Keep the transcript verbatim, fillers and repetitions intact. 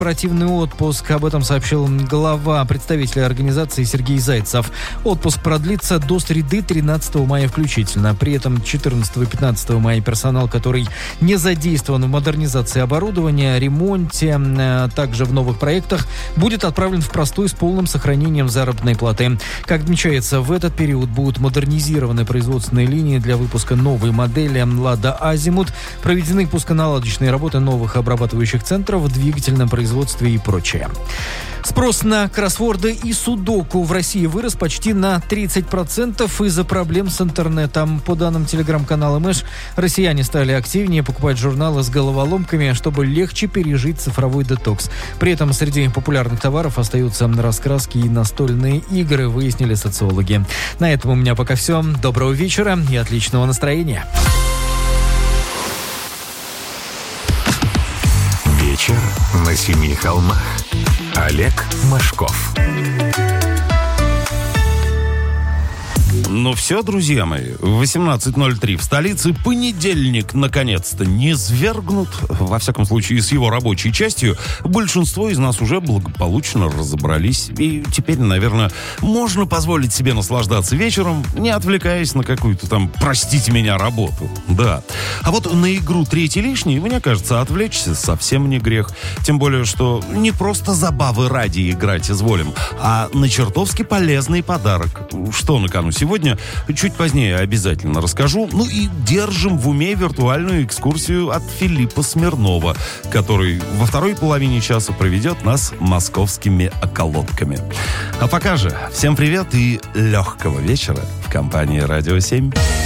корпоративный отпуск. Об этом сообщил глава представителя организации Сергей Зайцев. Отпуск продлится до среды тринадцатого мая включительно. При этом четырнадцатого и пятнадцатого мая персонал, который не задействован в модернизации оборудования, ремонте, а также в новых проектах, будет отправлен в простой с полным сохранением заработной платы. Как отмечается, в этот период будут модернизированы производственные линии для выпуска новой модели «Лада Азимут», проведены пусконаладочные работы новых обрабатывающих центров в двигательном производстве и прочее. Спрос на кроссворды и судоку в России вырос почти на тридцать процентов из-за проблем с интернетом. По данным телеграм-канала Мэш, россияне стали активнее покупать журналы с головоломками, чтобы легче пережить цифровой детокс. При этом среди популярных товаров остаются раскраски и настольные игры, выяснили социологи. На этом у меня пока все. Доброго вечера и отличного настроения. Вечер на семи холмах. Олег Машков. Ну все, друзья мои, восемнадцать ноль три в столице, понедельник, наконец-то, не свергнут, во всяком случае, с его рабочей частью. Большинство из нас уже благополучно разобрались, и теперь, наверное, можно позволить себе наслаждаться вечером, не отвлекаясь на какую-то там, простите меня, работу. Да. А вот на игру «Третий лишний», мне кажется, отвлечься совсем не грех. Тем более, что не просто забавы ради играть изволим, а на чертовски полезный подарок. Что на кону сегодня? Чуть позднее обязательно расскажу. Ну и держим в уме виртуальную экскурсию от Филиппа Смирнова, который во второй половине часа проведет нас московскими околотками. А пока же, всем привет и легкого вечера в компании «Радио семь».